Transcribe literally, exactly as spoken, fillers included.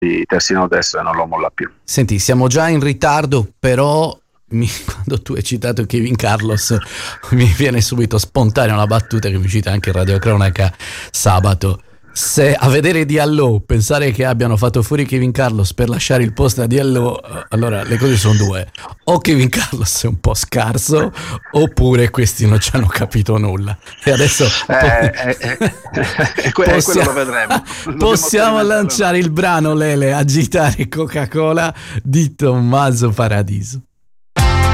di terzino destro e non lo molla più. Senti, siamo già in ritardo, però mi, quando tu hai citato Kevin Carlos mi viene subito spontanea una battuta che mi cita anche in radiocronaca sabato. Se a vedere Diallo pensare che abbiano fatto fuori Kevin Carlos per lasciare il posto a Diallo, allora le cose sono due: o Kevin Carlos è un po' scarso, oppure questi non ci hanno capito nulla. E adesso eh, eh, eh, eh, que- possiamo, quello lo vedremo. Possiamo lanciare il brano, Lele, agitare Coca-Cola di Tommaso Paradiso.